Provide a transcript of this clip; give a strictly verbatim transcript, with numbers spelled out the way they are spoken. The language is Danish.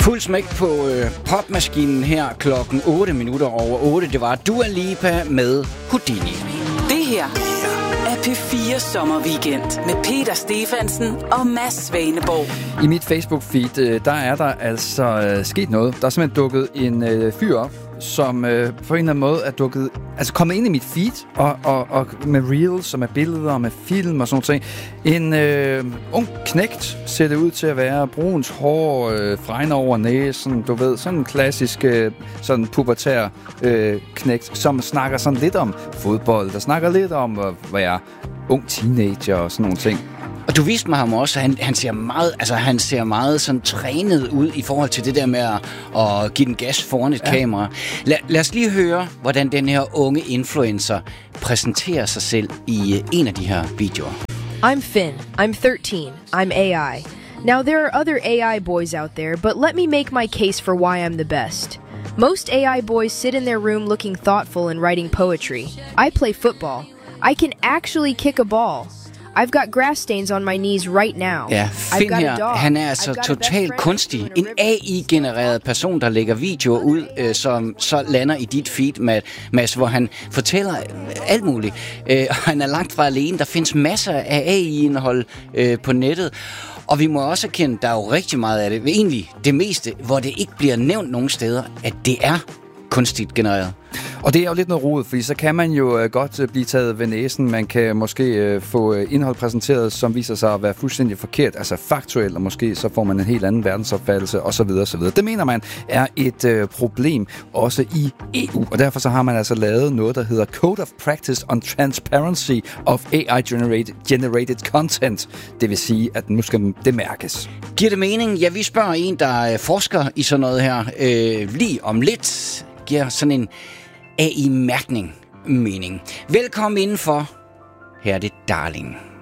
Fuld smæk på øh, popmaskinen her klokken otte minutter over otte. Det var Dua Lipa med Houdini. Det her er P fire Sommerweekend med Peter Stefansen og Mads Svaneborg. I mit Facebook-feed, der er der altså øh, sket noget. Der er simpelthen dukket en øh, fyr op, som øh, på en eller anden måde er dukket, altså kommet ind i mit feed, og, og, og med reels, og med billeder, og med film og sådan noget. En øh, ung knægt ser det ud til at være, bruns hår, øh, fregner over næsen, du ved, sådan en klassisk, øh, sådan pubertær øh, knægt, som snakker sådan lidt om fodbold, der snakker lidt om at være ung teenager og sådan nogle ting. Og du viste mig ham også, han, han ser meget, altså han ser meget sådan trænet ud i forhold til det der med at, at give den gas foran et ja. kamera. La, lad os lige høre, hvordan den her unge influencer præsenterer sig selv i en af de her videoer. I'm Finn. I'm thirteen. I'm A I. Now there are other A I boys out there, but let me make my case for why I'm the best. Most A I boys sit in their room looking thoughtful and writing poetry. I play football. I can actually kick a ball. I've got grass stains on my knees right now. Ja, Finn her, han er altså totalt kunstig. En A I-genereret person, der lægger videoer ud, øh, som så lander i dit feed, med, Mads, hvor han fortæller alt muligt. Øh, og han er langt fra alene. Der findes masser af A I-indhold øh, på nettet. Og vi må også erkende, der er jo rigtig meget af det, egentlig det meste, hvor det ikke bliver nævnt nogen steder, at det er kunstigt genereret. Og det er jo lidt noget rodet, fordi så kan man jo godt blive taget ved næsen. Man kan måske få indhold præsenteret, som viser sig at være fuldstændig forkert, altså faktuelt, og måske så får man en helt anden verdensopfattelse osv. osv. Det mener man er et øh, problem også i E U, og derfor så har man altså lavet noget, der hedder Code of Practice on Transparency of A I-generated generated content. Det vil sige, at nu skal det mærkes. Giver det mening? Ja, vi spørger en, der forsker i sådan noget her øh, lige om lidt. Giver sådan en A I-mærkning mening. Velkommen indenfor. Her er det Darling.